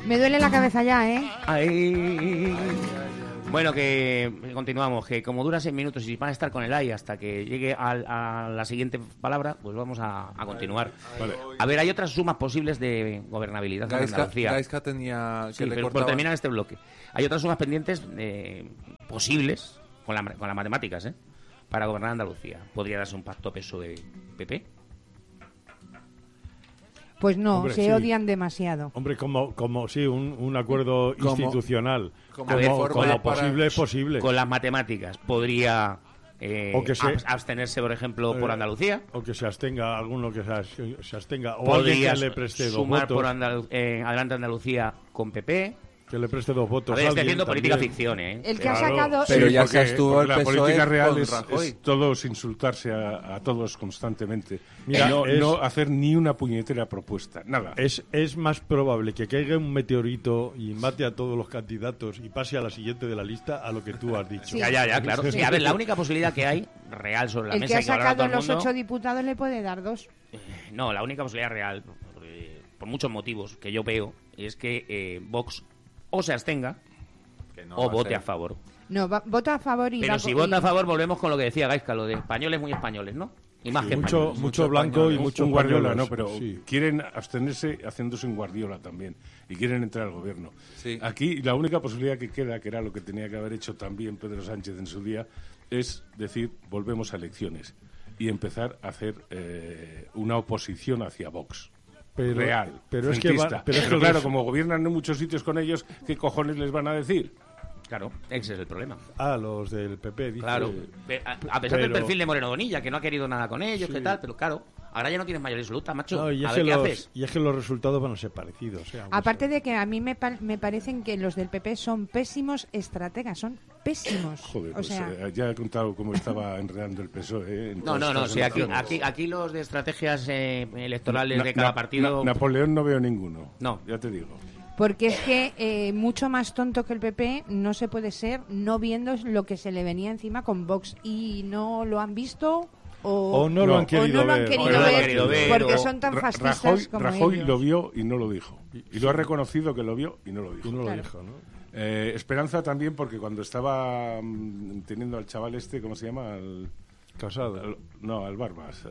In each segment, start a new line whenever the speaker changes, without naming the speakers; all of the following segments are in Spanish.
Me duele la cabeza ya, ¿eh?
Ay. Bueno, que continuamos, que como dura 6 minutos y van a estar con el AI hasta que llegue a la siguiente palabra, pues vamos a continuar.
Vale.
A ver, hay otras sumas posibles de gobernabilidad en Andalucía.
Gaisca tenía que
Sí,
le
pero por
cortaban...
terminar este bloque. Hay otras sumas pendientes posibles con las matemáticas, para gobernar Andalucía. ¿Podría darse un pacto PSOE-PP?
Pues no,
Hombre,
se
sí.
odian demasiado.
Hombre, como sí, un acuerdo
Como-
institucional.
como
Como,
de
como
forma
posible es posible.
Con las matemáticas podría
O que
abstenerse, por ejemplo, por Andalucía.
O que se abstenga, alguno que se abstenga. O
Podría
alguien que le preste 2
sumar
votos.
por Adelante Andalucía con PP.
Que le preste 2 votos.
A ver, estoy
alguien
haciendo política
también.
ficción,
El que ha
Claro.
sacado...
Pero ya
porque-
se estuvo
porque
el
la
PSOE
política real
con
es
Rajoy.
todos insultarse a todos constantemente.
Mira,
No hacer ni una puñetera propuesta, nada.
Es más probable que caiga un meteorito y mate a todos los candidatos y pase a la siguiente de la lista a lo que tú has dicho.
Sí.
Ya, claro. Sí, a ver, la única posibilidad que hay real sobre la
El que
mesa
ha
y que valora a
sacado
todo el
los
mundo...
8 diputados le puede dar 2.
No, la única posibilidad real, por muchos motivos que yo veo, es que Vox o se abstenga
Que no
o
va a
vote
ser.
a favor.
No, vota a favor y...
Pero
va
si
y-
vota a favor, volvemos con lo que decía Gaisca, lo de españoles muy españoles, ¿no? Y más que
Mucho,
españoles.
mucho blanco y
españoles.
mucho
Un Guardiola,
españoles.
¿no? Pero
Sí.
quieren abstenerse haciéndose un Guardiola también. Y quieren entrar al gobierno.
Sí.
Aquí la única posibilidad que queda, que era lo que tenía que haber hecho también Pedro Sánchez en su día, es decir, volvemos a elecciones. Y empezar a hacer una oposición hacia Vox.
Pero-
Real,
pero es que
frentista.
va- pero es que
claro,
los-
como gobiernan en muchos sitios con ellos, ¿qué cojones les van a decir?
Claro, ese es el problema.
Ah, los del PP, dice.
Claro. A pesar del
pero-
perfil de Moreno Bonilla, que no ha querido nada con ellos,
Sí.
que tal, pero claro, ahora ya no tienes mayoría absoluta, macho.
No, y,
a
es
ver
que
qué
los,
haces.
y es que los resultados van a ser parecidos.
Aparte de que a mí me parecen que los del PP son pésimos estrategas, son pésimos.
Joder,
o
pues
sea,
ya he contado cómo estaba enredando el PSOE. en
No,
todas estas
sí,
elecciones.
aquí los de estrategias electorales
Na-
de cada
na-
partido...
Napoleón no veo ninguno.
No.
Ya te digo.
porque es que mucho más tonto que el PP no se puede ser no viendo lo que se le venía encima con Vox y no lo han visto
O no lo han querido
o no lo han
ver.
querido
O no lo han
ver,
querido ver,
porque
o
son tan
Ra-
fascistas como
Rajoy
ellos.
lo vio y no lo dijo. Y lo ha reconocido que lo vio y no lo dijo.
Y no lo
Claro.
dijo, ¿no?
Esperanza también, porque cuando estaba teniendo al chaval ¿cómo se llama?
Casado.
Al Barbas,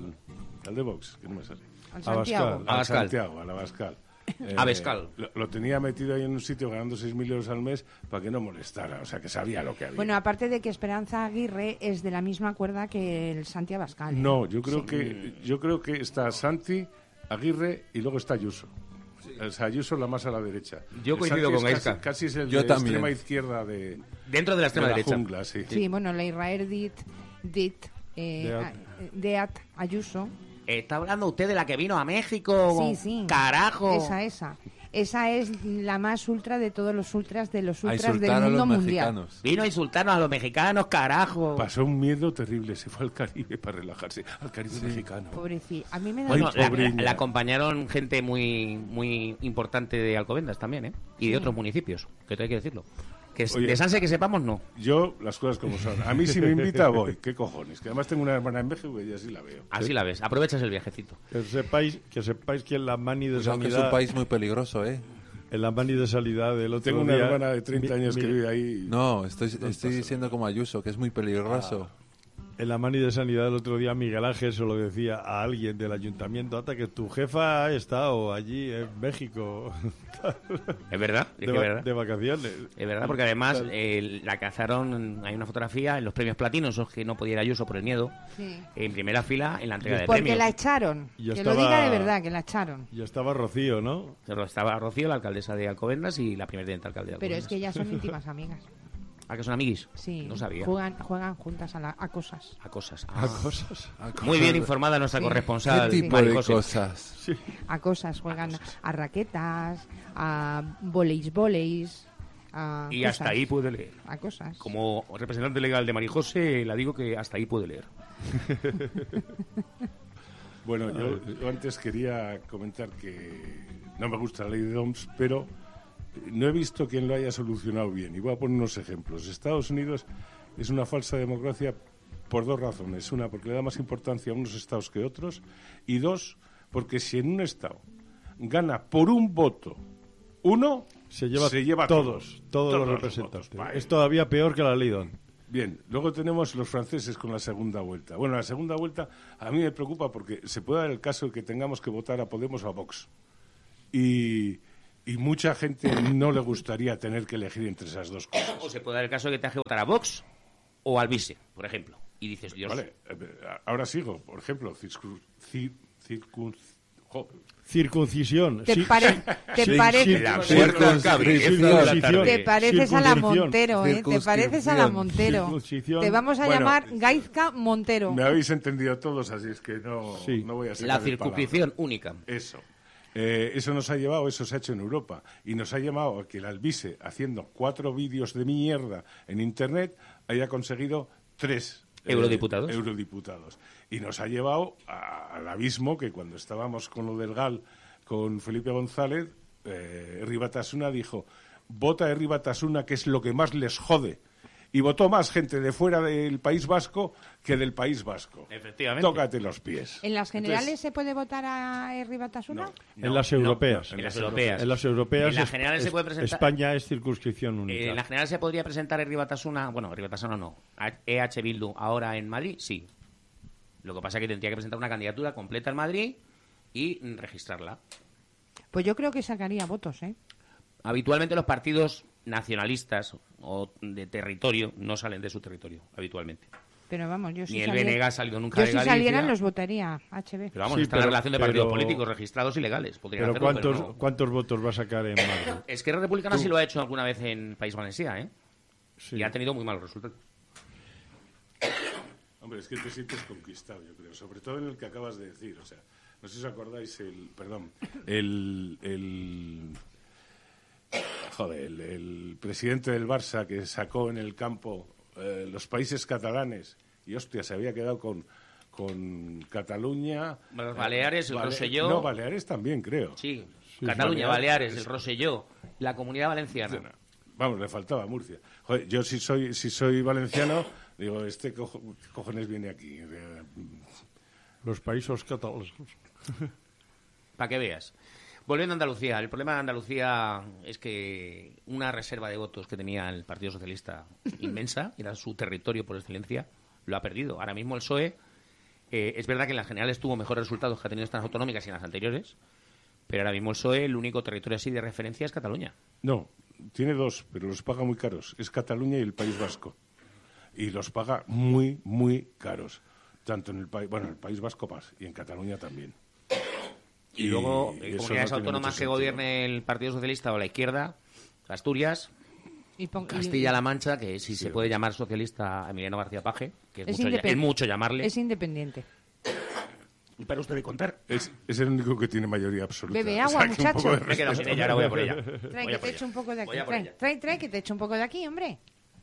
al de Vox, que no me sale.
Al Santiago.
Abascal.
Al
Abascal.
Santiago, al Abascal.
Abascal.
Lo tenía metido ahí en un sitio ganando 6.000 euros al mes para que no molestara, o sea, que sabía lo que había.
Bueno, aparte de que Esperanza Aguirre es de la misma cuerda que el Santi Abascal. ¿eh?
No, yo creo que está Santi, Aguirre y luego está Ayuso. O sea, Ayuso la más a la derecha.
Yo coincido
Santi
con
es
Gaisca.
casi es el
Yo
de
también.
extrema izquierda de
Dentro de la extrema
la
derecha.
jungla, sí.
Sí, bueno, la Israel Deat Ayuso.
Está hablando usted de la que vino a México.
Sí, sí.
Carajo.
Esa. Esa es la más ultra de todos los ultras de los
A
ultras del
insultar a
mundo
los
mundial.
mexicanos.
Vino a insultarnos a los mexicanos, carajo.
Pasó un miedo terrible, se fue al Caribe para relajarse, al Caribe mexicano.
Pobrecito. A mí me da
Bueno,
mucho-
la acompañaron gente muy importante de Alcobendas también, ¿eh? Y de otros municipios, que hay que decirlo. Que
Oye.
de Sanse que sepamos, no.
Yo, las cosas como son. A mí si me invita voy, qué cojones. Que además tengo una hermana en México y así la veo.
Así la ves. Aprovechas el viajecito.
Que sepáis que en la mani de
Pues aunque es
sanidad...
un país muy peligroso, ¿eh?
En la mani de sanidad del otro
Tengo una
día...
hermana de 30 años que vive ahí.
No, estoy diciendo como Ayuso, que es muy peligroso.
En la mani de sanidad el otro día Miguel Ángel se lo decía a alguien del ayuntamiento, hasta que tu jefa ha estado allí en México
Es verdad, es
de,
que es verdad.
de vacaciones.
Es verdad, porque además la cazaron, hay una fotografía en los premios platinos, esos que no podía ir Ayuso por el miedo,
Sí.
en primera fila en la entrega de
Porque
premios.
la echaron.
Y yo
Que lo
estaba-
diga de verdad, que la echaron.
Y estaba Rocío, ¿no?
Pero estaba Rocío, la alcaldesa de Alcobendas, y la primer teniente alcalde de
Pero
Alcobendas.
es que ya son íntimas amigas.
¿Ah, que son amiguis?
Sí.
No sabía.
Juegan juntas a cosas.
A cosas.
A cosas.
Muy bien informada nuestra
Sí.
corresponsal,
¿Qué tipo
Mari
de
José.
cosas?
A cosas. Juegan a raquetas, a voleis.
Y hasta ahí puede leer.
A cosas.
Como representante legal de Marijose, la digo que hasta ahí puede leer.
Bueno, yo antes quería comentar que no me gusta la ley de DOMS, pero no he visto quien lo haya solucionado bien. Y voy a poner unos ejemplos. Estados Unidos es una falsa democracia por dos razones. Una, porque le da más importancia a unos estados que otros. Y dos, porque si en un estado gana por un voto uno
se lleva todos los representantes.
votos.
Es todavía peor que la ley Don.
Bien, luego tenemos los franceses con la segunda vuelta. Bueno, la segunda vuelta a mí me preocupa porque se puede dar el caso de que tengamos que votar a Podemos o a Vox. Y mucha gente no le gustaría tener que elegir entre esas dos cosas.
O se puede dar el caso de que tengas que votar a Vox o al Vice, por ejemplo. Y dices, Dios...
Vale, ahora sigo. Por ejemplo,
Circuncisión.
¿Te pareces a la Montero, ¿eh? Te pareces a la Montero. Te vamos a llamar Gaizka Montero.
Me habéis entendido todos, así es que no voy a sacar
la circunscripción única.
Eso. Eso nos ha llevado, eso se ha hecho en Europa, y nos ha llevado a que el Alvise, haciendo 4 vídeos de mierda en Internet, haya conseguido 3 eurodiputados. Y nos ha llevado al abismo que cuando estábamos con lo del GAL, con Felipe González, Herri Batasuna dijo, vota Herri Batasuna, que es lo que más les jode. Y votó más gente de fuera del País Vasco que del País Vasco.
Efectivamente.
Tócate los pies.
¿En las generales se puede votar a Herri Batasuna?
En las europeas.
En las europeas.
En las europeas.
En las generales se puede presentar...
España es circunscripción única.
En las generales se podría presentar Herri Batasuna... Bueno, Herri Batasuna no. EH Bildu ahora en Madrid, sí. Lo que pasa es que tendría que presentar una candidatura completa en Madrid y registrarla.
Pues yo creo que sacaría votos, ¿eh?
Habitualmente los partidos nacionalistas o de territorio no salen de su territorio, habitualmente.
Pero vamos, yo
Ni el BNG ha salido nunca de
Yo si
Galicia.
salieran los votaría, HB.
Pero vamos, está en la relación de partidos políticos registrados y legales. Podrían
Pero
hacerlo,
¿cuántos votos va a sacar en Madrid?
Esquerra Republicana sí lo ha hecho alguna vez en País Valencià, ¿eh?
Sí.
Y ha tenido muy malos resultados.
Hombre, es que te sientes conquistado, yo creo, sobre todo en el que acabas de decir, o sea, no sé si os acordáis el presidente del Barça que sacó en el campo los países catalanes y, hostia, se había quedado con Cataluña...
Los Baleares, el Rosselló...
No, Baleares también, creo.
Sí, Cataluña, Baleares, el Rosselló, la Comunidad Valenciana.
Vamos, le faltaba Murcia. Joder, yo si soy valenciano, digo, ¿qué cojones viene aquí?
Los países catalanes.
Para que veas. Volviendo a Andalucía, el problema de Andalucía es que una reserva de votos que tenía el Partido Socialista inmensa, era su territorio por excelencia, lo ha perdido. Ahora mismo el PSOE, es verdad que en las generales tuvo mejores resultados que ha tenido estas autonómicas y en las anteriores, pero ahora mismo el PSOE, el único territorio así de referencia es Cataluña.
No, tiene 2, pero los paga muy caros. Es Cataluña y el País Vasco. Y los paga muy, muy caros. Tanto en el País Vasco más, y en Cataluña también.
Y luego,
eso
comunidades
no tiene
autónomas
mucho
que
sentido.
gobierne el Partido Socialista o la izquierda, Asturias, Castilla-La Mancha, que si se puede llamar socialista a Emiliano García Paje, que es mucho llamarle.
Es independiente.
Y para usted de contar.
Es el único que tiene mayoría absoluta.
Bebe agua,
que un poco
muchacho.
de
Me he quedado sin ella, ahora voy a por ella.
Trae que te echo un poco de aquí.
Voy a por ella.
Trae que te echo un poco de aquí, hombre.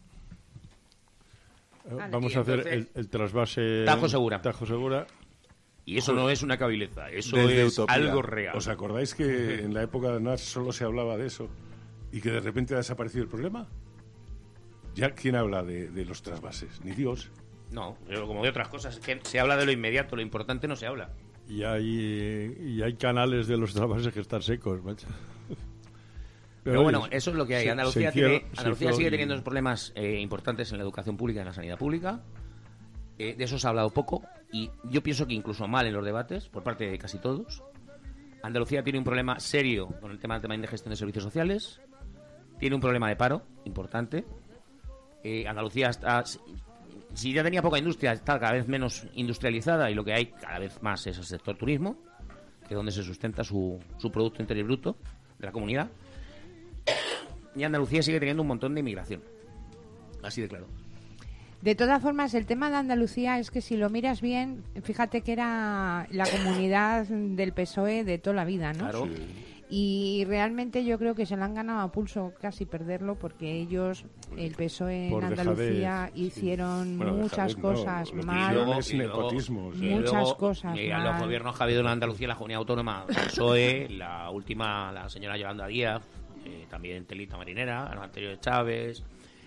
Vamos a hacer el trasvase...
Tajo Segura.
Tajo Segura.
Y eso no es una cabileza, eso
Desde
es
Utopía.
algo real.
¿Os acordáis que en la época de Aznar solo se hablaba de eso y que de repente ha desaparecido el problema? ¿Ya quién habla de los trasvases? Ni Dios.
No, pero como de otras cosas, es que se habla de lo inmediato, lo importante no se habla.
Y hay canales de los trasvases que están secos, macho.
Pero bueno,
oye,
eso es lo que hay.
se
Andalucía
hicieron
sigue teniendo unos problemas importantes en la educación pública y en la sanidad pública. De eso se ha hablado poco y yo pienso que incluso mal en los debates por parte de casi todos. Andalucía tiene un problema serio con el tema de gestión de servicios sociales. Tiene un problema de paro importante. Andalucía está... Si ya tenía poca industria, está cada vez menos industrializada y lo que hay cada vez más es el sector turismo, que es donde se sustenta su Producto Interior Bruto de la comunidad. Y Andalucía sigue teniendo un montón de inmigración. Así de claro.
De todas formas, el tema de Andalucía es que si lo miras bien, fíjate que era la comunidad del PSOE de toda la vida, ¿no?
Claro.
Y realmente yo creo que se lo han ganado a pulso casi perderlo porque ellos, el PSOE en
Por
Andalucía,
dejadez,
hicieron
Bueno,
muchas
dejadez,
cosas
no, lo que
mal.
hicieron es nepotismo. O sea.
Muchas cosas
a
mal.
los gobiernos que ha habido en Andalucía, la comunidad autónoma, el PSOE, la última, la señora Yolanda Díaz, también Telita Marinera, el anterior de Chávez,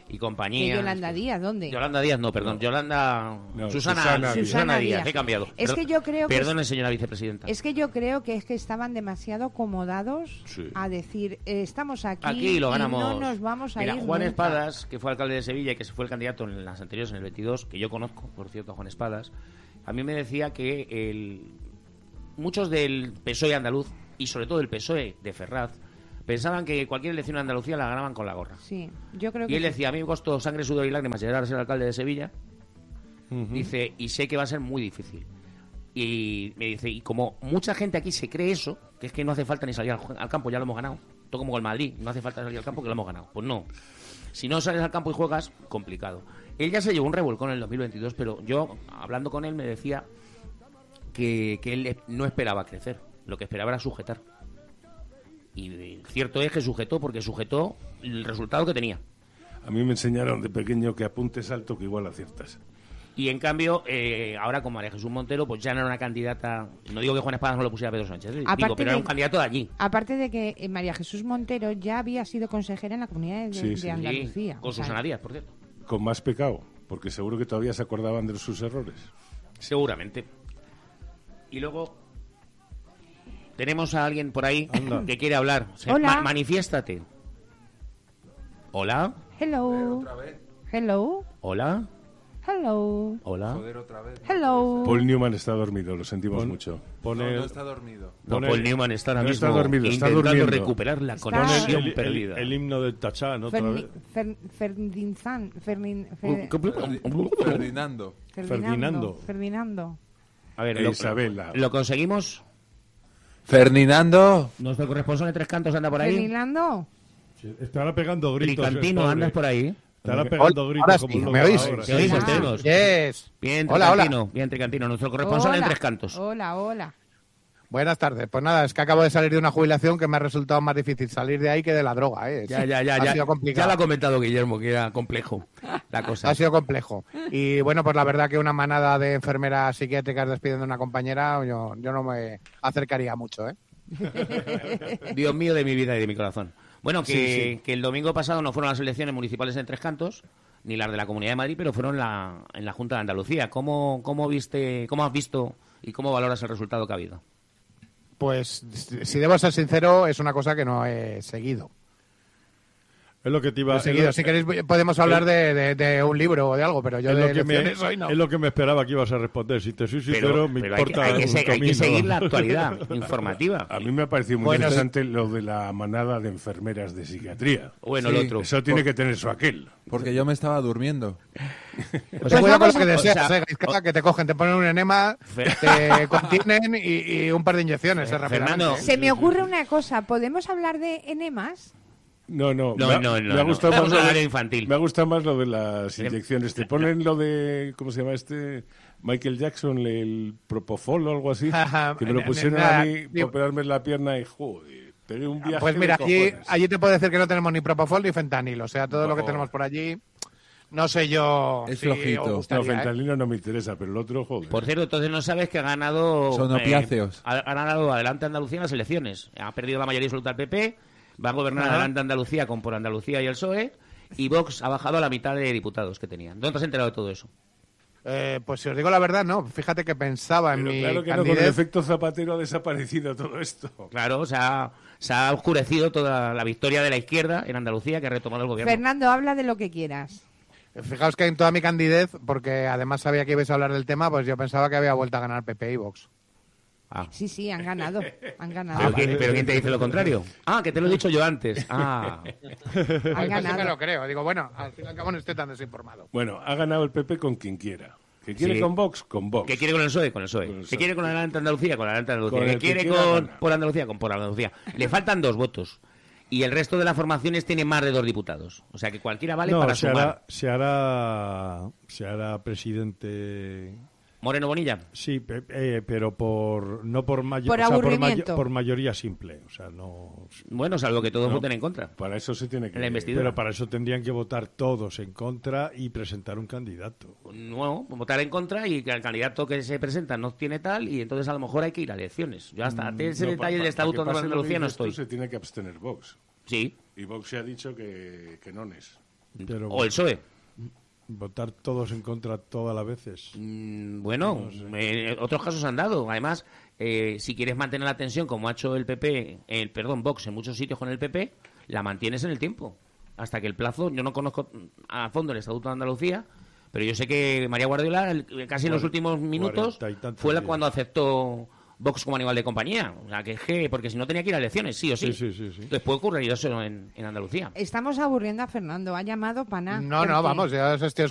y compañía.
¿Que Yolanda Díaz? ¿Dónde?
Yolanda Díaz, no, perdón. Susana Díaz. He cambiado.
Es que yo creo que...
Perdone, señora vicepresidenta.
Es que yo creo que estaban demasiado acomodados a decir, estamos aquí
lo ganamos.
Y no nos vamos a ir
Juan
nunca.
Espadas, que fue alcalde de Sevilla y que fue el candidato en las anteriores, en el 22, que yo conozco, por cierto, a Juan Espadas, a mí me decía que muchos del PSOE andaluz, y sobre todo el PSOE de Ferraz, pensaban que cualquier elección en Andalucía la ganaban con la gorra.
Sí, yo creo que
Y él decía, a mí me costó sangre, sudor y lágrimas llegar a ser alcalde de Sevilla. Dice, y sé que va a ser muy difícil. Y me dice, y como mucha gente aquí se cree eso, que es que no hace falta ni salir al campo, ya lo hemos ganado. Todo como el Madrid, no hace falta salir al campo que lo hemos ganado. Pues no. Si no sales al campo y juegas, complicado. Él ya se llevó un revolcón en el 2022, pero yo, hablando con él, me decía que él no esperaba crecer. Lo que esperaba era sujetar. Y cierto es que sujetó, porque sujetó el resultado que tenía.
A mí me enseñaron de pequeño que apuntes alto que igual aciertas.
Y en cambio, ahora con María Jesús Montero, pues ya no era una candidata. No digo que Juan Espadas no lo pusiera a Pedro Sánchez, pero era un candidato de allí.
Aparte de que María Jesús Montero ya había sido consejera en la Comunidad de Andalucía.
Con Susana Díaz, por cierto.
Con más pecado, porque seguro que todavía se acordaban de sus errores.
Seguramente. Y luego tenemos a alguien por ahí que quiere hablar.
Hola.
Manifiéstate. Hola.
Hello. Hello.
Hola.
Hello.
Hola.
Joder, otra vez.
Hello.
Paul Newman está dormido, lo sentimos mucho.
No está dormido.
Paul Newman está ahora
no
mismo
está dormido, está
intentando
durmiendo.
Está-
recuperar la conexión
el
perdida.
el himno de Tachán, otra vez.
Ferdinando.
A ver,
Isabela.
¿lo conseguimos?
Ferdinando.
Nuestro corresponsal de Tres Cantos anda por ahí.
Ferdinando.
Estará pegando gritos.
Tricantino, andas por ahí.
Estará pegando gritos
ahora
como
sí,
loco
¿me oís?
ahora.
¿Te oímos?
Ah.
¿Te oímos?
Yes.
Bien,
Hola,
Tricantino.
hola.
Bien, Tricantino. Nuestro corresponsal en Tres Cantos.
Hola.
Buenas tardes. Pues nada, es que acabo de salir de una jubilación que me ha resultado más difícil salir de ahí que de la droga, ¿eh?
Ya.
Ha sido complicado.
Ya lo ha comentado Guillermo, que era complejo la cosa.
Ha sido complejo. Y bueno, pues la verdad que una manada de enfermeras psiquiátricas despidiendo a una compañera, yo no me acercaría mucho, ¿eh?
Dios mío de mi vida y de mi corazón. Bueno,
Sí.
que el domingo pasado no fueron las elecciones municipales en Tres Cantos, ni las de la Comunidad de Madrid, pero fueron en la Junta de Andalucía. ¿Cómo has visto y cómo valoras el resultado que ha habido?
Pues si debo ser sincero, es una cosa que no he seguido.
Es lo que te iba
No he seguido. Si queréis podemos hablar de un libro o de algo, pero yo
es
de
lo que
elecciones hoy no.
es lo que me esperaba que ibas a responder. Si te soy sincero, me
pero
importa
hay que
un
seguir
comino.
la actualidad informativa.
A mí me ha parecido muy
Bueno,
interesante lo de la manada de enfermeras de psiquiatría.
Bueno,
Sí.
el otro.
Eso tiene que tener su aquel.
Porque yo me estaba durmiendo.
Pues cuidado con lo que deseas,
o sea,
Gaizka, que te cogen, te ponen un enema, te contienen y un par de inyecciones rápidamente.
Fernando,
Se me ocurre una cosa. ¿Podemos hablar de enemas?
No.
No,
Me ha gustado
Estamos
más
en
lo
horario
de,
infantil.
me ha gustado más lo de las inyecciones. Te ponen lo de, ¿cómo se llama este? Michael Jackson, el Propofol o algo así. Que me lo pusieron a mí para operarme la pierna y joder, pegué un viaje.
Pues mira,
de
allí
cojones.
te puedo decir que no tenemos ni propofol ni fentanil. O sea, todo lo que tenemos por allí, no sé yo
Es
si
flojito.
os
No,
gustaría, ¿eh?
fentanilo no me interesa, pero el otro, joder.
Por cierto, entonces no sabes que ha ganado...
Son opiáceos.
Ha ganado Adelante Andalucía en las elecciones. Ha perdido la mayoría absoluta al PP, va a gobernar Adelante Andalucía con Por Andalucía y el PSOE, y Vox ha bajado a la mitad de diputados que tenían. ¿Dónde te has enterado de todo eso?
Pues si os digo la verdad, no. Fíjate que pensaba en
Pero
mi
claro que no, con el
candidez.
efecto Zapatero ha desaparecido todo esto.
Claro, se ha oscurecido toda la victoria de la izquierda en Andalucía, que ha retomado el gobierno.
Fernando, habla de lo que quieras.
Fijaos que en toda mi candidez, porque además sabía que ibais a hablar del tema, pues yo pensaba que había vuelto a ganar PP y Vox.
Ah.
Sí, han ganado. Han ganado.
¿Pero quién te dice lo contrario? Ah, que te lo he dicho yo antes. Ah.
Han
Pues sí me
ganado.
lo creo. Digo, bueno, al fin y al cabo no estoy tan desinformado.
Bueno, ha ganado el PP con quien quiera. ¿Que quiere
Sí.
con Vox? Con Vox.
¿Qué quiere con el PSOE? Con el PSOE.
Con el
¿Qué
PSOE.
quiere con Adelante Andalucía? Con Adelante Andalucía.
Con
¿Qué
el que
quiere
quiera
con
ganar.
Por Andalucía? Con Por Andalucía. Le faltan 2 votos. Y el resto de las formaciones tiene más de 2 diputados. O sea que cualquiera vale para sumar.
se hará presidente.
Moreno Bonilla.
Sí, pero no por
Por aburrimiento.
por mayoría simple. O sea, no.
Bueno, salvo que todos
No.
voten en contra.
Para eso se tiene que...
En la investidura.
Pero para eso tendrían que votar todos en contra y presentar un candidato.
No, votar en contra y que el candidato que se presenta no tiene tal y entonces a lo mejor hay que ir a elecciones. Yo hasta ese
No,
detalle del Estatuto de
para que pase lo que
Andalucía no
dices tú,
estoy.
Se tiene que abstener Vox.
Sí.
Y Vox se ha dicho que no es.
Pero
O el PSOE.
votar todos en contra todas las veces.
Bueno, otros casos han dado. Además, si quieres mantener la tensión, como ha hecho el PP, Vox en muchos sitios con el PP, la mantienes en el tiempo. Hasta que el plazo, yo no conozco a fondo el Estatuto de Andalucía, pero yo sé que María Guardiola, casi en los últimos minutos,
40 y tantos
fue
días.
cuando aceptó Vox como animal de compañía. O sea, porque si no tenía que ir a elecciones, sí o sí.
Sí.
Entonces puede ocurrir eso en Andalucía.
Estamos aburriendo a Fernando. Ha llamado Paná.
No,
porque-
vamos, ya os estoy